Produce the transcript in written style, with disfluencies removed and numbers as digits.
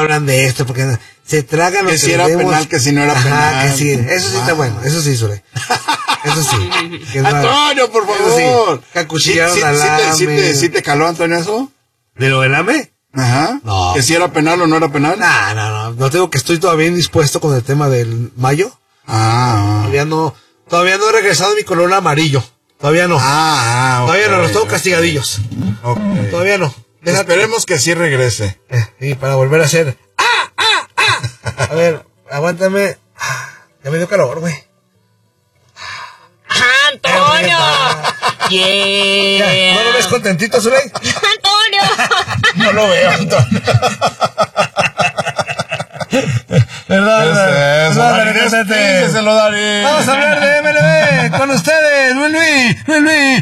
hablan de esto, porque se tragan lo que que si era leemos. penal, que si no era Ajá, penal. que sí, eso sí está bueno, eso sí, Sule. Eso sí. Que no- Antonio, por eso favor. sí, que acuchillaron al ¿Sí te caló, Antonio, eso? ¿De lo del AME? Ajá. No. ¿Que si era penal o no era penal? No tengo que estoy todavía indispuesto con el tema del mayo. Todavía no he regresado a mi color amarillo. Todavía no. Todavía no, los tengo castigadillos. Okay. Todavía no. Esperemos que sí regrese. Sí, para volver a hacer. A ver, aguántame. Ya me dio calor, güey. ¡Antonio! Yeah. ¿No lo ves contentito, Zuley? ¡Antonio! No lo veo, Antonio. ¿Verdad? Se lo daré. Vamos a hablar de MLB con ustedes, Luis.